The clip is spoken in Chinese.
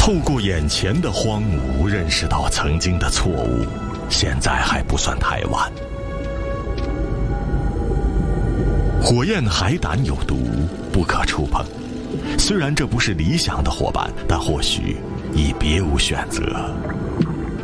透过眼前的荒芜，认识到曾经的错误，现在还不算太晚。火焰海胆有毒，不可触碰。虽然这不是理想的伙伴，但或许已别无选择。